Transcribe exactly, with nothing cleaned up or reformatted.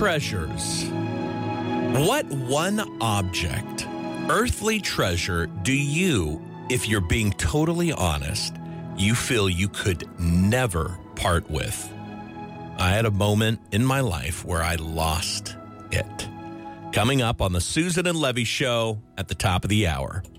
treasures. What one object, earthly treasure, do you, if you're being totally honest, you feel you could never part with? I had a moment in my life where I lost it. Coming up on the Susan and Levy Show at the top of the hour.